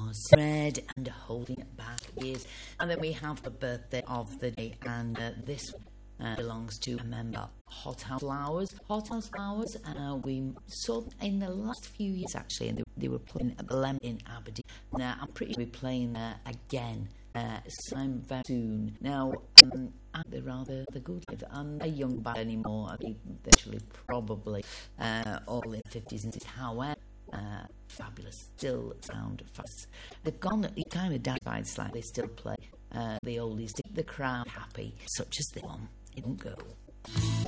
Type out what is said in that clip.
was red and holding it back is. And then we have the birthday of the day, and this belongs to a member, Hot House Flowers. Hot House Flowers, we saw in the last few years actually, and they were playing at the Lemon in Aberdeen. Now I'm pretty sure we're playing again sometime very soon. Now they're rather good. I'm a young band anymore. I think they're actually probably all in the 50s and 60s. However, fabulous, still sound fast. They've gone kind of died slightly. They still play the oldies, keep the crowd happy, such as they want. It won't go.